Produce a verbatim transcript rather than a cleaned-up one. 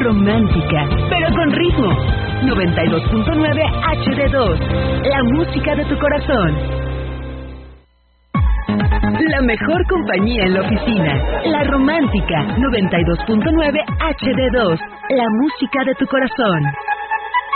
romántica, pero con ritmo. noventa y dos punto nueve H D dos, la música de tu corazón. La mejor compañía en la oficina, La Romántica, noventa y dos punto nueve H D dos, la música de tu corazón.